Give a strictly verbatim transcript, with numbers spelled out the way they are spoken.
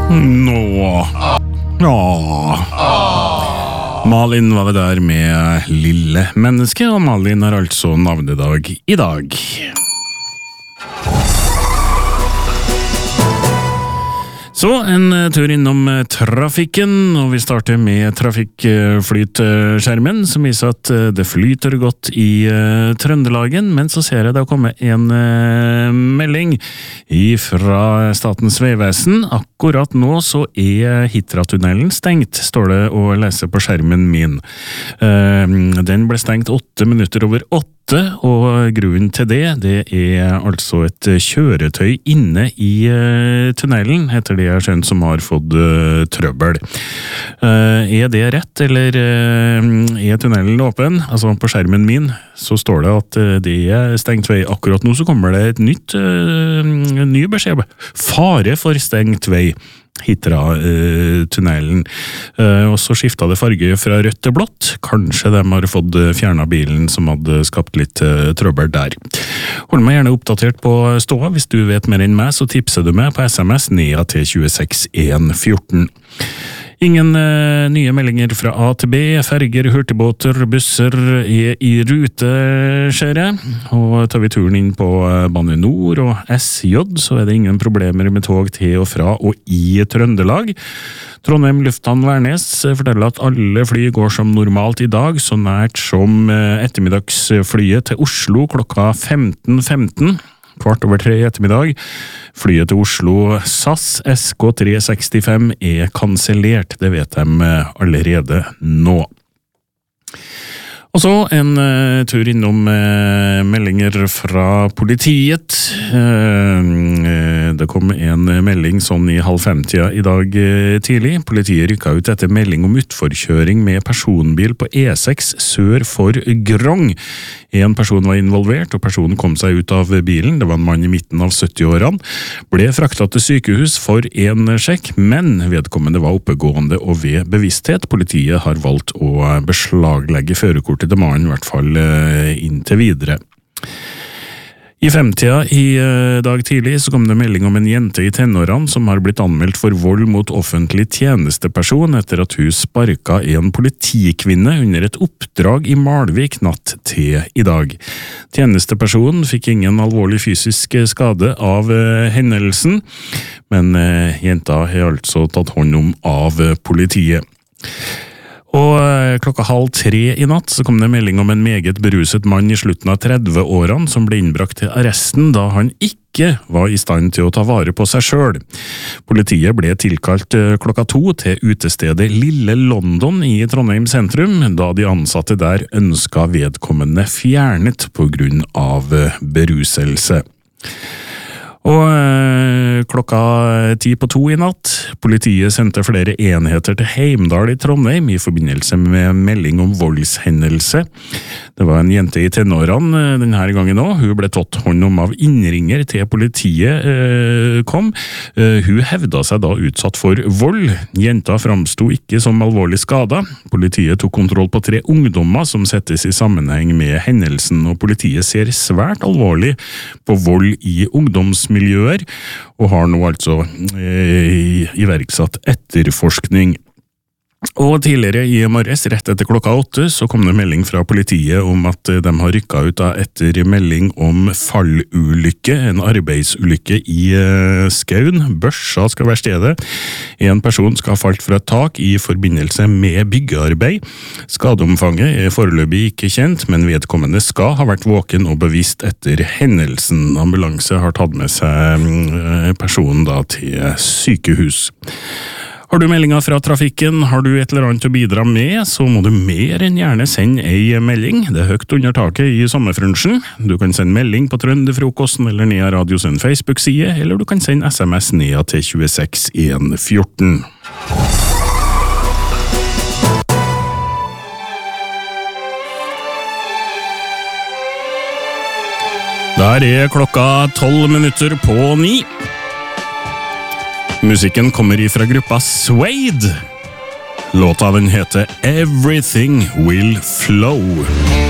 Nå. Åh. Malin var det der med Lille menneske, og Malin har altså navnedag i dag. Så en tur innom trafikken, og vi starter med trafikkflytskjermen, som viser at det flyter godt i uh, Trøndelagen, men så ser jeg det har kommet en uh, melding fra Statens Vegvesen. Akkurat nå så er Hitra-tunnelen stengt, står det å lese på skjermen min. Uh, den ble stengt åtte minutter over åtte. Og grunnen til det, det er altså et kjøretøy inne i uh, tunnelen, heter det jeg skjønner, som har fått uh, trøbbel. Uh, er det rett, eller uh, er tunnelen åpen? Altså på skjermen min så står det at uh, det er stengt vei. Akkurat nå så kommer det et nytt, uh, ny beskjed. Fare for stengt vei. Hitra-tunnelen. Uh, og så skiftet det farge fra rødt til blått. Kanskje de har fått fjernet bilen som hadde skapt litt uh, trøbbel der. Hold meg gjerne oppdatert på ståa. Hvis du vet mer enn meg, så tipser du meg på sms ned til tjueseks en fjorten. Ingen uh, nye meldinger fra A til B, ferger, hurtigbåter, busser er i rute, ser jeg. Og tar vi turen inn på Bane Nor og S J, så er det ingen problemer med tog til og fra og i Trøndelag. Trondheim Lufthavn Værnes forteller at alle fly går som normalt i dag, så nært som ettermiddagsflyet til Oslo klokka femten femten. Kvart over tre i ettermiddag. Flyet til Oslo S A S S K tre sekstifem er kansellert, det vet de allerede nå. Og så en uh, tur innom uh, meldinger fra politiet. Uh, uh, det kom en melding sånn i halv femtida i dag uh, tidlig. Politiet rykket ut etter melding om utforkjøring med personbil på E seks sør for Grong. En person var involvert, og personen kom seg ut av bilen. Det var en mann i midten av sytti-årene. Ble fraktet til sykehus for en sjekk, men vedkommende var oppegående og ved bevissthet. Politiet har valgt å beslaglegge førerkortet til mannen, i hvert fall inntil videre. I femtida i dag tidlig så kom det melding om en jente i tenårene som har blitt anmeldt for vold mot offentlig tjenesteperson etter at hun sparka en politikvinne under et oppdrag i Malvik natt til i dag. Tjenestepersonen fikk ingen alvorlig fysisk skade av hendelsen, men jenta har altså tatt hånd om av politiet. Og klokka halv tre i natt så kom det melding om en meget beruset mann i slutten av tredve-årene som ble innbrakt til arresten da han ikke var i stand til å ta vare på seg selv. Politiet ble tilkalt klokka to til utestedet Lille London i Trondheim sentrum, da de ansatte der ønsket vedkommende fjernet på grunn av beruselse. Og øh, klokka ti på to i natt, politiet sendte flere enheter til Heimdal i Trondheim i forbindelse med melding om voldshendelse. Det var en jente i tenårene denne gangen også. Hun ble tatt hånd om av innringer til politiet øh, kom. Uh, hun hevda seg da utsatt for vold. Jenta framstod ikke som alvorlig skadet. Politiet tok kontroll på tre ungdommer som settes i sammenheng med hendelsen, og politiet ser svært alvorlig på vold i ungdomsmiljøet. miljøer, og har nå altså eh, iverksatt etterforskning. Og tidligere i morges, rett etter klokka åtte, så kom det melding fra politiet om at de har rykket ut da etter melding om fallulykke, en arbeidsulykke i uh, Skaun. Børsa skal være stedet. En person skal ha falt fra et tak i forbindelse med byggearbeid. Skadeomfanget er foreløpig ikke kjent, men vedkommende skal ha vært våken og bevisst etter hendelsen. Ambulanse har tatt med seg uh, personen da til sykehus. Har du meldinger fra trafikken, har du et eller annet å bidra med, så må du mer enn gjerne sende ei melding. Det er høyt under taket i sommerfrunchen. Du kan sende melding på Trønderfrokosten eller ned av Radios Facebook-side, eller du kan sende sms ned til tjueseks en fjorten. Der er klokka tolv minutter på ni. Musikken kommer ifra gruppa Suede. Låta den heter Everything Will Flow.